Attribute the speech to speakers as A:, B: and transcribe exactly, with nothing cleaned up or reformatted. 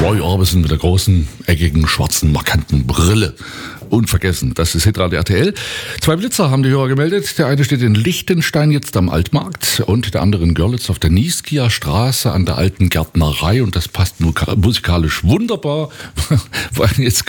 A: Roy Orbison mit der großen, eckigen, schwarzen, markanten Brille. Unvergessen, das ist Hitradio R T L. Zwei Blitzer haben die Hörer gemeldet. Der eine steht in Lichtenstein jetzt am Altmarkt und der andere in Görlitz auf der Nieskieer Straße an der alten Gärtnerei. Und das passt musikalisch wunderbar, weil jetzt